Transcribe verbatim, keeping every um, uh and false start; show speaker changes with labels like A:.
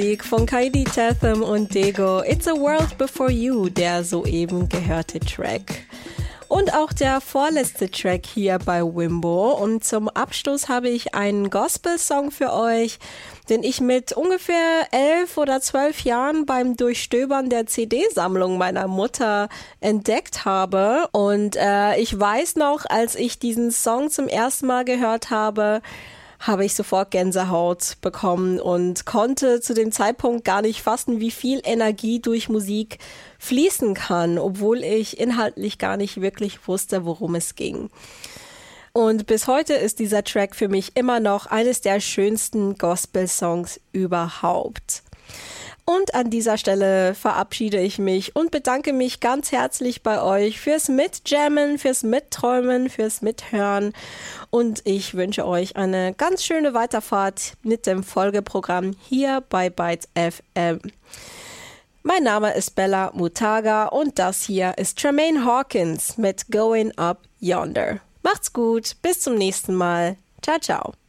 A: Von Kylie Tatham und Dego, It's a World Before You, der soeben gehörte Track. Und auch der vorletzte Track hier bei Wimbo. Und zum Abschluss habe ich einen Gospel-Song für euch, den ich mit ungefähr elf oder zwölf Jahren beim Durchstöbern der C D-Sammlung meiner Mutter entdeckt habe. Und äh, ich weiß noch, als ich diesen Song zum ersten Mal gehört habe, habe ich sofort Gänsehaut bekommen und konnte zu dem Zeitpunkt gar nicht fassen, wie viel Energie durch Musik fließen kann, obwohl ich inhaltlich gar nicht wirklich wusste, worum es ging. Und bis heute ist dieser Track für mich immer noch eines der schönsten Gospel-Songs überhaupt. Und an dieser Stelle verabschiede ich mich und bedanke mich ganz herzlich bei euch fürs Mitjammen, fürs Mitträumen, fürs Mithören. Und ich wünsche euch eine ganz schöne Weiterfahrt mit dem Folgeprogramm hier bei Bytes F M. Mein Name ist Bella Mutaga und das hier ist Tremaine Hawkins mit Going Up Yonder. Macht's gut, bis zum nächsten Mal. Ciao, ciao.